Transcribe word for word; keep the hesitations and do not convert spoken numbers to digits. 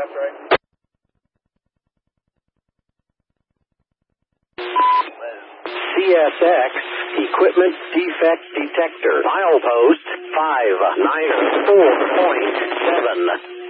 That's right. C S X Equipment Defect Detector. Milepost five nine four point seven.